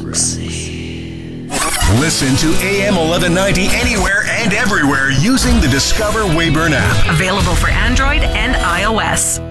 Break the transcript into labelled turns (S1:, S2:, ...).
S1: Listen to AM 1190 anywhere and everywhere using the Discover Wayburn app.
S2: Available for Android and iOS.